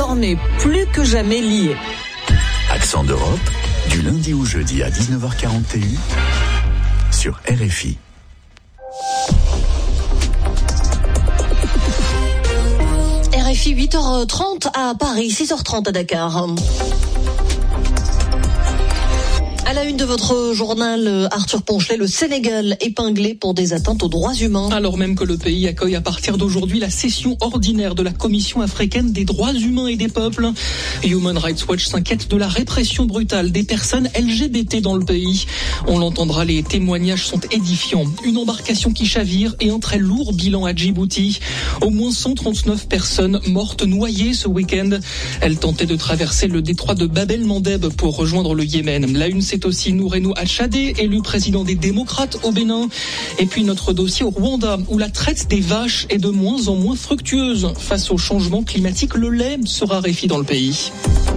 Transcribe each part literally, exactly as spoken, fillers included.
l'Europe est plus que jamais liée. Accent d'Europe, du lundi au jeudi à dix-neuf heures quarante et un sur R F I. R F I, huit heures trente à Paris, six heures trente à Dakar. À la une de votre journal, Arthur Ponchelet, le Sénégal épinglé pour des atteintes aux droits humains. Alors même que le pays accueille à partir d'aujourd'hui la session ordinaire de la Commission africaine des droits humains et des peuples, Human Rights Watch s'inquiète de la répression brutale des personnes L G B T dans le pays. On l'entendra, les témoignages sont édifiants. Une embarcation qui chavire et un très lourd bilan à Djibouti. Au moins cent trente-neuf personnes mortes noyées ce week-end. Elles tentaient de traverser le détroit de Bab el-Mandeb pour rejoindre le Yémen. La une, c'est aussi Noureddin Al-Chadé, élu président des démocrates au Bénin. Et puis notre dossier au Rwanda, où la traite des vaches est de moins en moins fructueuse. Face au changement climatique, le lait se raréfie dans le pays.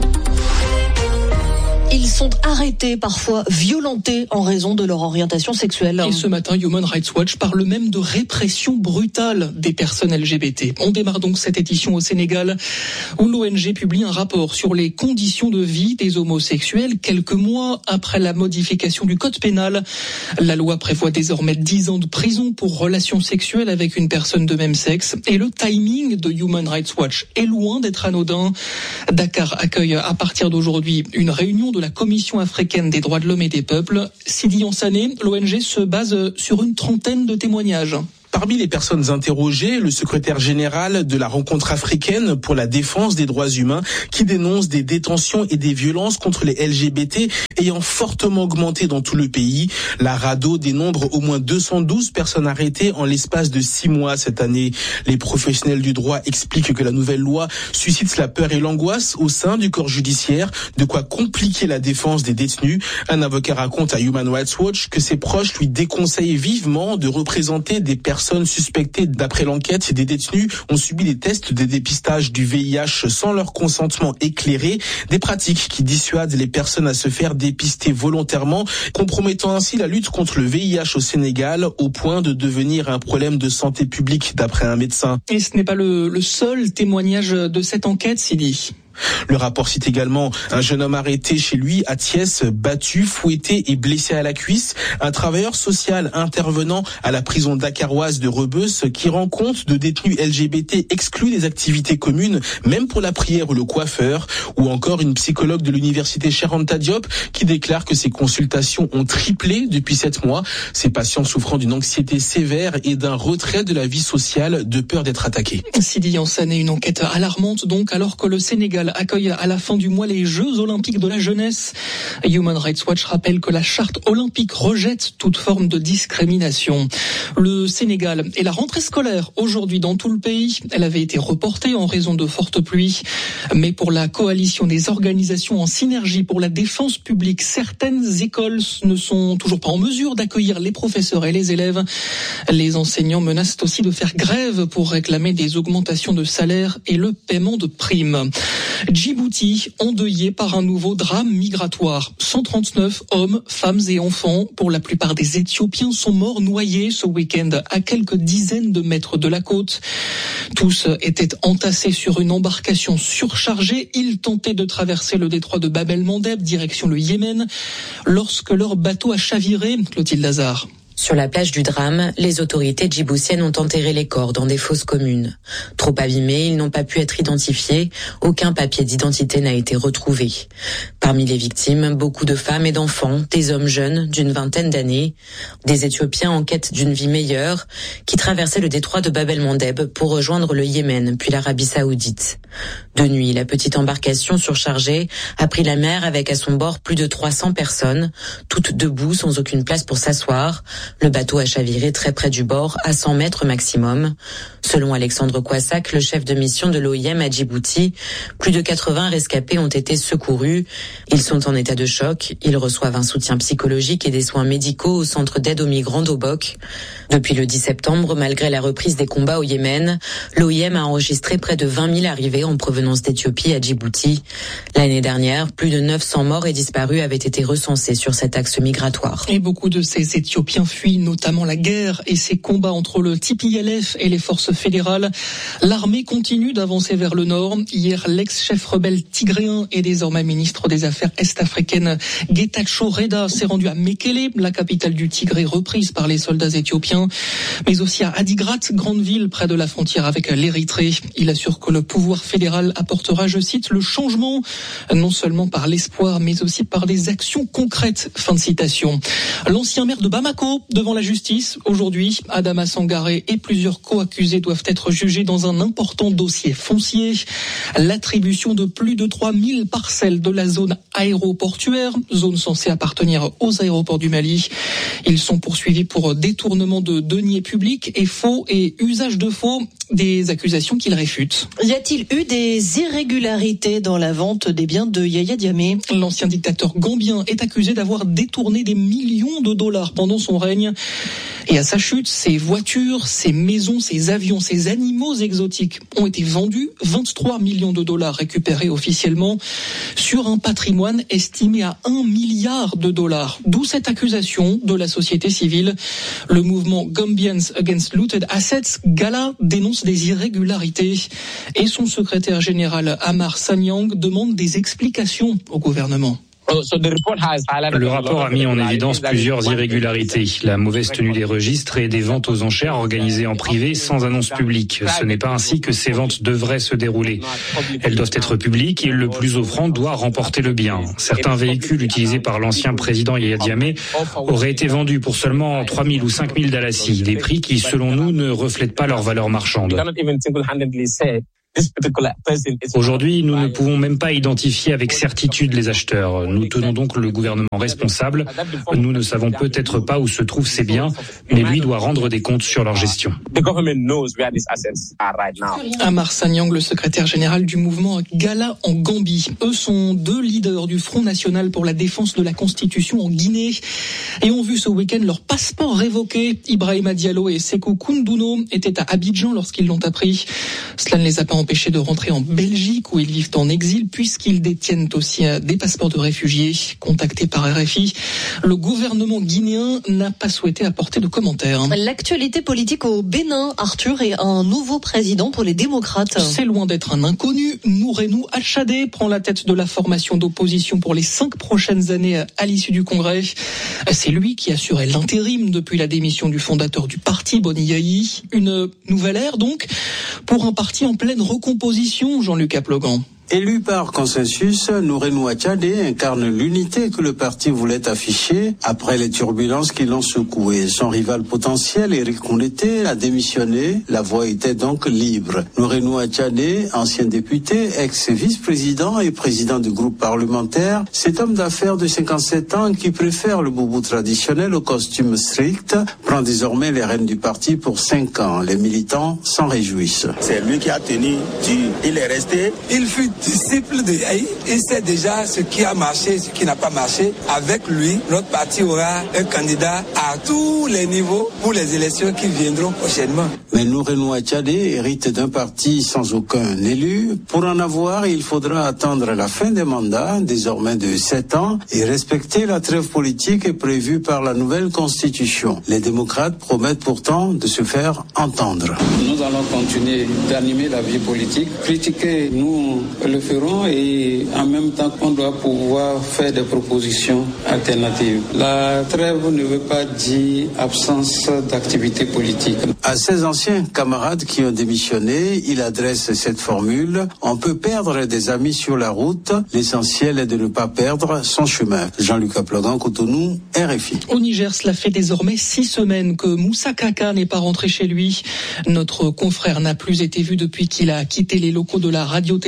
Ils sont arrêtés, parfois violentés en raison de leur orientation sexuelle. Et ce matin, Human Rights Watch parle même de répression brutale des personnes L G B T. On démarre donc cette édition au Sénégal, où l'O N G publie un rapport sur les conditions de vie des homosexuels quelques mois après la modification du code pénal. La loi prévoit désormais dix ans de prison pour relations sexuelles avec une personne de même sexe. Et le timing de Human Rights Watch est loin d'être anodin. Dakar accueille à partir d'aujourd'hui une réunion de la Commission africaine des droits de l'homme et des peuples. Sidi Sané, l'O N G se base sur une trentaine de témoignages. Parmi les personnes interrogées, le secrétaire général de la rencontre africaine pour la défense des droits humains qui dénonce des détentions et des violences contre les L G B T ayant fortement augmenté dans tout le pays. La RADDHO dénombre au moins deux cent douze personnes arrêtées en l'espace de six mois cette année. Les professionnels du droit expliquent que la nouvelle loi suscite la peur et l'angoisse au sein du corps judiciaire, de quoi compliquer la défense des détenus. Un avocat raconte à Human Rights Watch que ses proches lui déconseillent vivement de représenter des personnes suspectées. D'après l'enquête, des détenus ont subi des tests de dépistage du V I H sans leur consentement éclairé, des pratiques qui dissuadent les personnes à se faire dépister volontairement, compromettant ainsi la lutte contre le V I H au Sénégal au point de devenir un problème de santé publique d'après un médecin. Et ce n'est pas le, le seul témoignage de cette enquête, Sidi. Le rapport cite également un jeune homme arrêté chez lui à Thiès, battu, fouetté et blessé à la cuisse. Un travailleur social intervenant à la prison dakaroise de Rebeuss qui rend compte de détenus L G B T exclus des activités communes, même pour la prière ou le coiffeur. Ou encore une psychologue de l'université Cheikh Anta Diop qui déclare que ses consultations ont triplé depuis sept mois. Ces patients souffrant d'une anxiété sévère et d'un retrait de la vie sociale de peur d'être attaqués. Sidi Sané, une enquête alarmante donc, alors que le Sénégal accueille à la fin du mois les Jeux Olympiques de la jeunesse. Human Rights Watch rappelle que la charte olympique rejette toute forme de discrimination. Le Sénégal et la rentrée scolaire aujourd'hui dans tout le pays. Elle avait été reportée en raison de fortes pluies. Mais pour la coalition des organisations en synergie pour la défense publique, certaines écoles ne sont toujours pas en mesure d'accueillir les professeurs et les élèves. Les enseignants menacent aussi de faire grève pour réclamer des augmentations de salaire et le paiement de primes. Djibouti, endeuillé par un nouveau drame migratoire. cent trente-neuf hommes, femmes et enfants, pour la plupart des Éthiopiens, sont morts noyés ce week-end à quelques dizaines de mètres de la côte. Tous étaient entassés sur une embarcation surchargée. Ils tentaient de traverser le détroit de Bab el-Mandeb, direction le Yémen, lorsque leur bateau a chaviré. Clotilde Lazare. Sur la plage du drame, les autorités djiboutiennes ont enterré les corps dans des fosses communes. Trop abîmés, ils n'ont pas pu être identifiés. Aucun papier d'identité n'a été retrouvé. Parmi les victimes, beaucoup de femmes et d'enfants, des hommes jeunes d'une vingtaine d'années, des Éthiopiens en quête d'une vie meilleure qui traversaient le détroit de Bab el-Mandeb pour rejoindre le Yémen puis l'Arabie saoudite. De nuit, la petite embarcation surchargée a pris la mer avec à son bord plus de trois cents personnes, toutes debout sans aucune place pour s'asseoir. Le bateau a chaviré très près du bord, à cent mètres maximum. Selon Alexandre Kouassak, le chef de mission de l'O I M à Djibouti, plus de quatre-vingts rescapés ont été secourus. Ils sont en état de choc. Ils reçoivent un soutien psychologique et des soins médicaux au centre d'aide aux migrants d'Obok. Depuis le dix septembre, malgré la reprise des combats au Yémen, l'O I M a enregistré près de vingt mille arrivées en provenance d'Éthiopie à Djibouti. L'année dernière, plus de neuf cents morts et disparus avaient été recensés sur cet axe migratoire. Et beaucoup de ces Éthiopiens fuient notamment la guerre et ses combats entre le T P L F et les forces fédérales. L'armée continue d'avancer vers le nord. Hier, l'ex-chef rebelle tigréen et désormais ministre des Affaires est-africaines Getachew Reda s'est rendu à Mekele, la capitale du Tigré reprise par les soldats éthiopiens, mais aussi à Adigrat, grande ville près de la frontière avec l'Érythrée. Il assure que le pouvoir fédéral apportera, je cite, le changement, non seulement par l'espoir, mais aussi par des actions concrètes. Fin de citation. L'ancien maire de Bamako devant la justice. Aujourd'hui, Adama Sangaré et plusieurs co-accusés doivent être jugés dans un important dossier foncier. L'attribution de plus de trois mille parcelles de la zone aéroportuaire, zone censée appartenir aux aéroports du Mali. Ils sont poursuivis pour détournement de deniers publics et faux et usage de faux, des accusations qu'ils réfutent. Y a-t-il eu des irrégularités dans la vente des biens de Yaya Jammeh ? L'ancien dictateur gambien est accusé d'avoir détourné des millions de dollars pendant son règne. Et à sa chute, ses voitures, ses maisons, ses avions, ses animaux exotiques ont été vendus. vingt-trois millions de dollars récupérés officiellement sur un patrimoine estimé à un milliard de dollars. D'où cette accusation de la société civile. Le mouvement Gambians Against Looted Assets, Gala, dénonce des irrégularités. Et son secrétaire général Amar Sanyang demande des explications au gouvernement. Le rapport a mis en évidence plusieurs irrégularités. La mauvaise tenue des registres et des ventes aux enchères organisées en privé sans annonce publique. Ce n'est pas ainsi que ces ventes devraient se dérouler. Elles doivent être publiques et le plus offrant doit remporter le bien. Certains véhicules utilisés par l'ancien président Yaya Jammeh auraient été vendus pour seulement trois mille ou cinq mille dalassis, des prix qui, selon nous, ne reflètent pas leur valeur marchande. Aujourd'hui, nous ne pouvons même pas identifier avec certitude les acheteurs. Nous tenons donc le gouvernement responsable. Nous ne savons peut-être pas où se trouvent ces biens, mais lui doit rendre des comptes sur leur gestion. Amar Sanyang, le secrétaire général du mouvement Gala en Gambie. Eux sont deux leaders du Front National pour la défense de la Constitution en Guinée et ont vu ce week-end leur passeport révoqué. Ibrahima Diallo et Sékou Koundouno étaient à Abidjan lorsqu'ils l'ont appris. Cela ne les a pas empêchés de rentrer en Belgique où ils vivent en exil puisqu'ils détiennent aussi des passeports de réfugiés. Contacté par R F I, le gouvernement guinéen n'a pas souhaité apporter de commentaires. L'actualité politique au Bénin, Arthur, est un nouveau président pour les démocrates. C'est loin d'être un inconnu. Nourenou Achadé prend la tête de la formation d'opposition pour les cinq prochaines années à l'issue du Congrès. C'est lui qui assurait l'intérim depuis la démission du fondateur du parti, Boni Yayi. Une nouvelle ère donc pour un parti en pleine recomposition, Jean-Luc Aplogan. Élu par consensus, Nourenou Achadé incarne l'unité que le parti voulait afficher après les turbulences qui l'ont secoué. Son rival potentiel, Éric Kondété, a démissionné. La voie était donc libre. Nourenou Achadé, ancien député, ex-vice-président et président du groupe parlementaire, cet homme d'affaires de cinquante-sept ans qui préfère le boubou traditionnel au costume strict, prend désormais les rênes du parti pour cinq ans. Les militants s'en réjouissent. C'est lui qui a tenu du... Il est resté. Il fut disciple de Yayi, il sait déjà ce qui a marché, ce qui n'a pas marché. Avec lui, notre parti aura un candidat à tous les niveaux pour les élections qui viendront prochainement. Mais Nourenou Achadé hérite d'un parti sans aucun élu. Pour en avoir, il faudra attendre la fin des mandats, désormais de sept ans, et respecter la trêve politique prévue par la nouvelle constitution. Les démocrates promettent pourtant de se faire entendre. Nous allons continuer d'animer la vie politique, critiquer, nous le ferons, et en même temps on doit pouvoir faire des propositions alternatives. La trêve ne veut pas dire absence d'activité politique. À ses anciens camarades qui ont démissionné, il adresse cette formule: on peut perdre des amis sur la route, l'essentiel est de ne pas perdre son chemin. Jean-Luc Aplogan, Cotonou, R F I. Au Niger, cela fait désormais six semaines que Moussa Kaka n'est pas rentré chez lui. Notre confrère n'a plus été vu depuis qu'il a quitté les locaux de la radio-télévision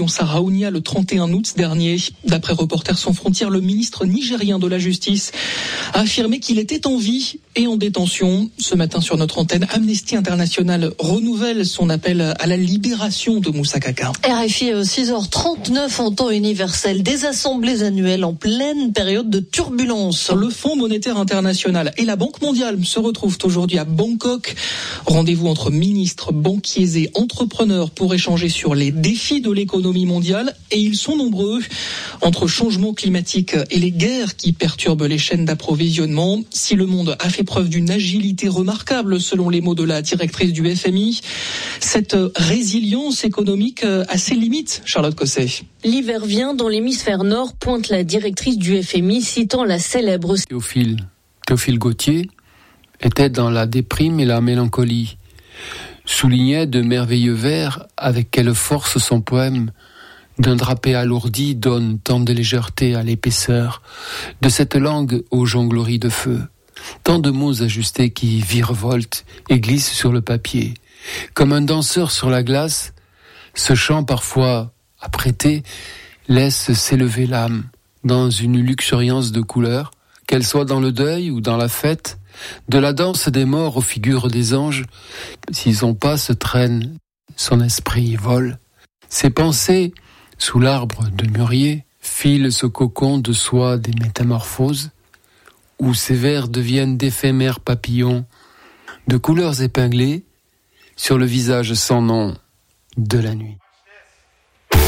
à Raounia le trente et un août dernier. D'après Reporters sans frontières, le ministre nigérien de la Justice a affirmé qu'il était en vie et en détention. Ce matin sur notre antenne, Amnesty International renouvelle son appel à la libération de Moussa Kaka. R F I six heures trente-neuf en temps universel, des assemblées annuelles en pleine période de turbulence. Le Fonds monétaire international et la Banque mondiale se retrouvent aujourd'hui à Bangkok. Rendez-vous entre ministres, banquiers et entrepreneurs pour échanger sur les défis de l'économie mondiale. Et ils sont nombreux. Entre changement climatique et les guerres qui perturbent les chaînes d'approvisionnement, si le monde a fait preuve d'une agilité remarquable selon les mots de la directrice du F M I, cette résilience économique a ses limites, Charlotte Cosset. L'hiver vient dans l'hémisphère nord, pointe la directrice du F M I, citant la célèbre Théophile, Théophile Gautier était dans la déprime et la mélancolie. Soulignait de merveilleux vers avec quelle force son poème d'un drapé alourdi donne tant de légèreté à l'épaisseur de cette langue aux jongleries de feu. Tant de mots ajustés qui virevoltent et glissent sur le papier. Comme un danseur sur la glace, ce chant parfois apprêté laisse s'élever l'âme dans une luxuriance de couleurs, qu'elle soit dans le deuil ou dans la fête, de la danse des morts aux figures des anges. S'ils ont pas se traîne, son esprit vole. Ses pensées, sous l'arbre de mûrier, filent ce cocon de soie des métamorphoses, où ces vers deviennent d'éphémères papillons, de couleurs épinglées, sur le visage sans nom de la nuit.